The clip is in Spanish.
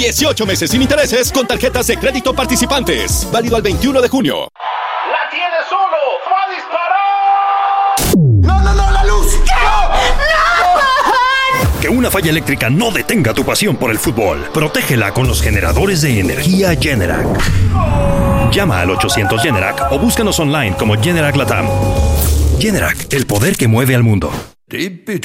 18 meses sin intereses con tarjetas de crédito participantes. Válido al 21 de junio. ¡La tiene solo! ¡Va a disparar! ¡No, la luz! ¡No! Que una falla eléctrica no detenga tu pasión por el fútbol. Protégela con los generadores de energía Generac. Llama al 800 Generac o búscanos online como Generac Latam. Generac, el poder que mueve al mundo.